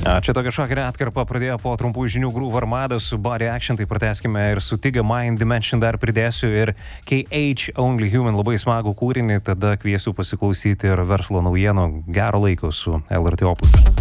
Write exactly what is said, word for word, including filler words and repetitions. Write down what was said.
Čia tokia šokinė atkarpa pradėjo po trumpų žinių Groove Armada su Body Action, tai pratęskime ir su Tiga Mind Dimension dar pridėsiu ir K H Only Human, labai smagų kūrinį, tada kviesiu pasiklausyti ir verslo naujienų. Gero laiko su L R T Opus.